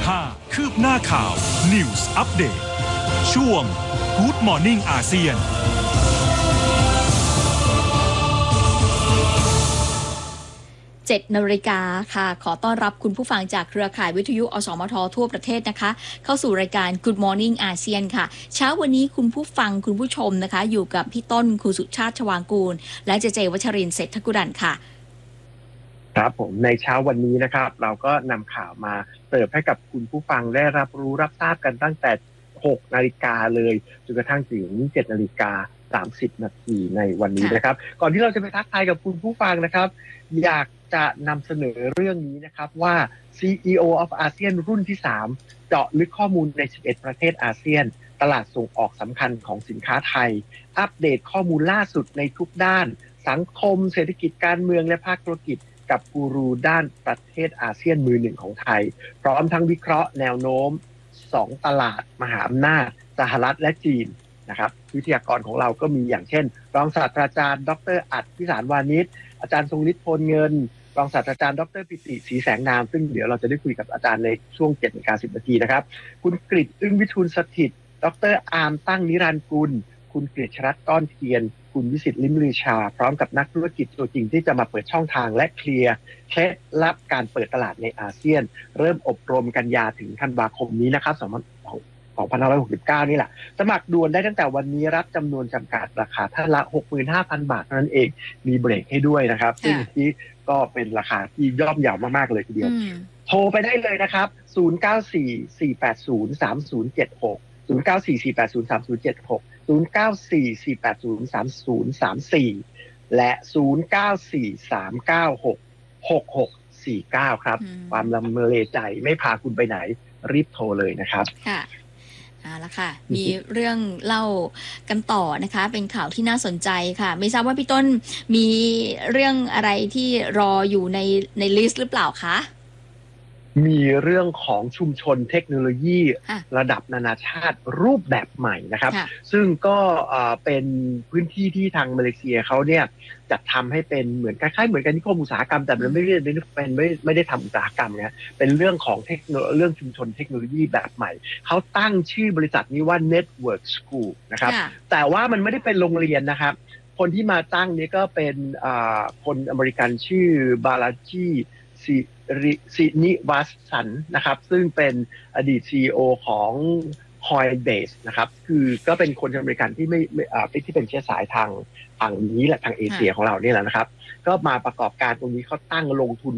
15คืบหน้าข่าว News Update ช่วง Good Morning อาเซียน 7 นาฬิกาค่ะขอต้อนรับคุณผู้ฟังจากเครือข่ายวิทยุอสมททั่วประเทศนะคะเข้าสู่รายการ Good Morning อาเซียนค่ะเช้าวันนี้คุณผู้ฟังคุณผู้ชมนะคะอยู่กับพี่ต้นคุณสุชาติชวางกูลและเจวัชรินทร์เศรษฐกุดันค่ะครับผมในเช้าวันนี้นะครับเราก็นำข่าวมาเสิร์ฟให้กับคุณผู้ฟังได้รับรู้รับทราบกันตั้งแต่6 นาฬิกาเลยจนกระทั่งถึง7 นาฬิกา 30 นาทีในวันนี้นะครับก่อนที่เราจะไปทักทายกับคุณผู้ฟังนะครับอยากจะนำเสนอเรื่องนี้นะครับว่า CEO of ASEAN รุ่นที่ 3 เจาะลึกข้อมูลใน 11 ประเทศอาเซียนตลาดส่งออกสำคัญของสินค้าไทยอัปเดตข้อมูลล่าสุดในทุกด้านสังคมเศรษฐกิจการเมืองและภาคธุรกิจกับกูรูด้านประเทศอาเซียนมือหนึ่งของไทยพร้อมทั้งวิเคราะห์แนวโน้ม2 ตลาดมหาอำนาจสหรัฐและจีนนะครับวิทยากรของเราก็มีอย่างเช่นรองศาสตราจารย์ดร.อัฏฐพิสารวานิชอาจารย์ทรงฤทธิ์โพลเงินรองศาสตราจารย์ดร.ปิติศรีแสงนามซึ่งเดี๋ยวเราจะได้คุยกับอาจารย์ในช่วง 7:10 นาทีนะครับคุณกฤษอึ้งวิทูลสถิตย์ดร.อาร์มตั้งนิรันดร์กุลคุณกฤษรัตน์ก้อนเทียนคุณวิสิทธิ์ลิ้มลือชาพร้อมกับนักธุรกิจตัวจริงที่จะมาเปิดช่องทางและเคลียร์เคล็ดลับการเปิดตลาดในอาเซียนเริ่มอบรมกันยาถึงธันวาคมนี้นะครับ2569 นี่แหละสมัครด่วนได้ตั้งแต่วันนี้รับจำนวนจำกัดราคาท่านละ 65,000 บาทเท่านั้นเองมีเบรกให้ด้วยนะครับซึ่งที่ก็เป็นราคาที่ย่อมเยาวมากๆเลยทีเดียวโทรไปได้เลยนะครับ0944803076 0944803076 0944803034 และ 0943966649 ครับความลังเลใจไม่พาคุณไปไหนรีบโทรเลยนะครับค่ะแล้วค่ะมีเรื่องเล่ากันต่อนะคะเป็นข่าวที่น่าสนใจค่ะไม่ทราบว่าพี่ต้นมีเรื่องอะไรที่รออยู่ในลิสต์หรือเปล่าคะมีเรื่องของชุมชนเทคโนโลยีระดับนานาชาติรูปแบบใหม่นะครับซึ่งก็เป็นพื้นที่ที่ทางมาเลเซียเขาเนี่ยจัดทำให้เป็นเหมือนคล้ายๆเหมือนกันนิคมอุตสาหกรรมแต่มันไม่ได้ทำอุตสาหกรรมนะเป็นเรื่องของเรื่องชุมชนเทคโนโลยีแบบใหม่เขาตั้งชื่อบริษัทนี้ว่า Network School นะครับแต่ว่ามันไม่ได้เป็นโรงเรียนนะครับคนที่มาตั้งนี้ก็เป็นคนอเมริกันชื่อบาลาจีสินิวัสสันนะครับซึ่งเป็นอดีต CEO ของ Coinbase นะครับคือก็เป็นคนอเมริกันที่ที่เป็นเชื้อสายทางนี้แหละทางเอเชียของเรานี่แหละนะครับก็มาประกอบการตรงนี้เขาตั้งลงทุน